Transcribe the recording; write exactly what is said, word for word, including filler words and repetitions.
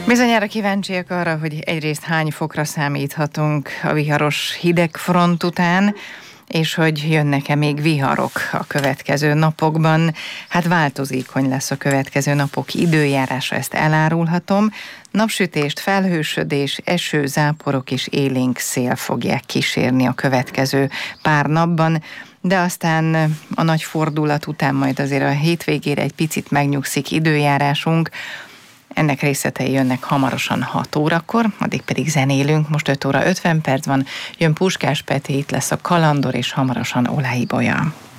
Bizonyára kíváncsiak arra, hogy egyrészt hány fokra számíthatunk a viharos hideg front után, és hogy jönnek-e még viharok a következő napokban. Hát változékony lesz a következő napok időjárása, ezt elárulhatom. Napsütést, felhősödés, eső, záporok és élénk szél fogják kísérni a következő pár napban, de aztán a nagy fordulat után majd azért a hétvégére egy picit megnyugszik időjárásunk. Ennek részletei jönnek hamarosan hat órakor, addig pedig zenélünk. Most öt óra ötven perc van, jön Puskás Peti, itt lesz a Kalandor, és hamarosan Olá Ibolya.